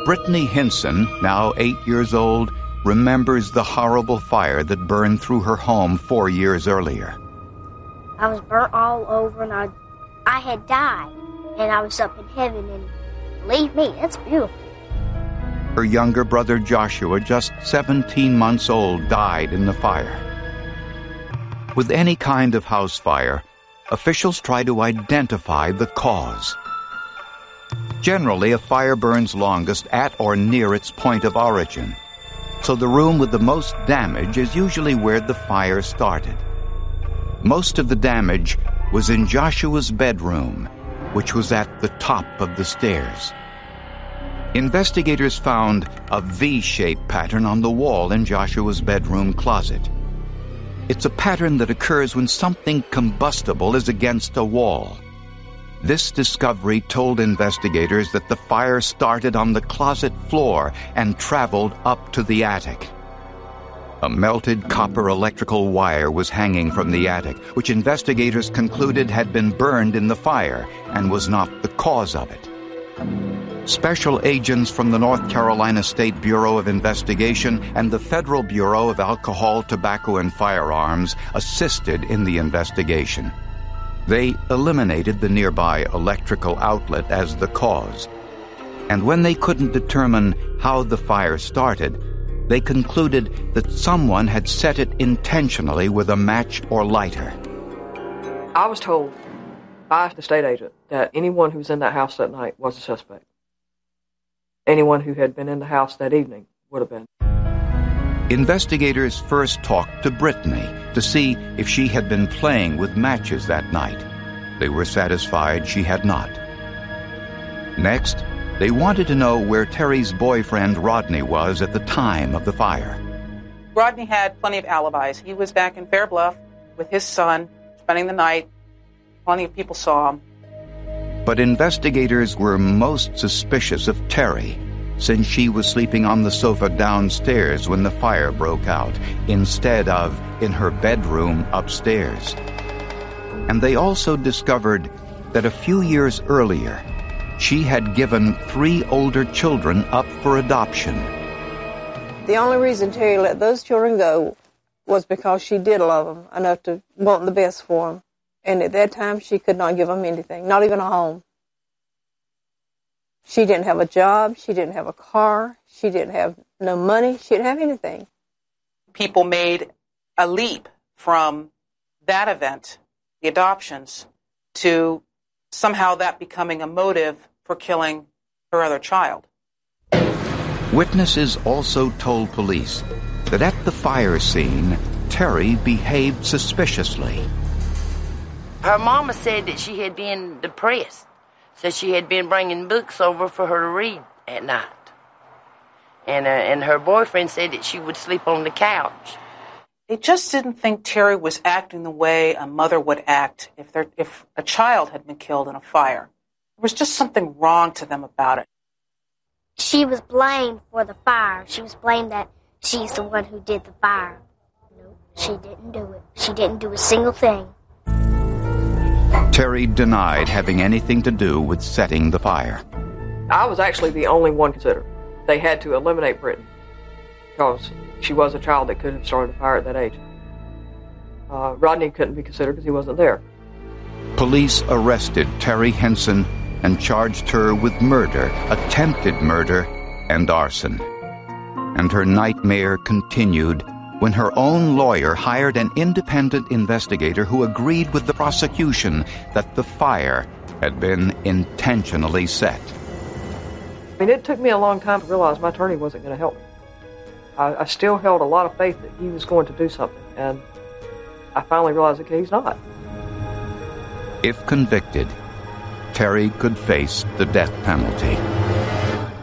Brittany Hinson, now 8 years old, remembers the horrible fire that burned through her home 4 years earlier. I was burnt all over, and I had died, and I was up in heaven, and believe me, it's beautiful. Her younger brother Joshua, just 17 months old, died in the fire. With any kind of house fire, officials try to identify the cause. Generally, a fire burns longest at or near its point of origin, so the room with the most damage is usually where the fire started. Most of the damage was in Joshua's bedroom, which was at the top of the stairs. Investigators found a V-shaped pattern on the wall in Joshua's bedroom closet. It's a pattern that occurs when something combustible is against a wall. This discovery told investigators that the fire started on the closet floor and traveled up to the attic. A melted copper electrical wire was hanging from the attic, which investigators concluded had been burned in the fire and was not the cause of it. Special agents from the North Carolina State Bureau of Investigation and the Federal Bureau of Alcohol, Tobacco, and Firearms assisted in the investigation. They eliminated the nearby electrical outlet as the cause. And when they couldn't determine how the fire started, they concluded that someone had set it intentionally with a match or lighter. I was told by the state agent that anyone who was in that house that night was a suspect. Anyone who had been in the house that evening would have been. Investigators first talked to Brittany to see if she had been playing with matches that night. They were satisfied she had not. Next, they wanted to know where Terry's boyfriend Rodney was at the time of the fire. Rodney had plenty of alibis. He was back in Fair Bluff with his son, spending the night. Plenty of people saw him. But investigators were most suspicious of Terry, since she was sleeping on the sofa downstairs when the fire broke out, instead of in her bedroom upstairs. And they also discovered that a few years earlier, she had given 3 older children up for adoption. The only reason Terry let those children go was because she did love them enough to want the best for them. And at that time, she could not give them anything, not even a home. She didn't have a job. She didn't have a car. She didn't have no money. She didn't have anything. People made a leap from that event, the adoptions, to somehow that becoming a motive for killing her other child. Witnesses also told police that at the fire scene, Terry behaved suspiciously. Her mama said that she had been depressed, said she had been bringing books over for her to read at night. And her boyfriend said that she would sleep on the couch. They just didn't think Terry was acting the way a mother would act if a child had been killed in a fire. There was just something wrong to them about it. She was blamed for the fire. She was blamed that she's the one who did the fire. No, she didn't do it. She didn't do a single thing. Terry denied having anything to do with setting the fire. I was actually the only one considered. They had to eliminate Brittany because she was a child that could have started a fire at that age. Rodney couldn't be considered because he wasn't there. Police arrested Terry Hinson and charged her with murder, attempted murder, and arson. And her nightmare continued when her own lawyer hired an independent investigator who agreed with the prosecution that the fire had been intentionally set. I mean, it took me a long time to realize my attorney wasn't going to help me. I still held a lot of faith that he was going to do something, and I finally realized that he's not. If convicted, Terry could face the death penalty.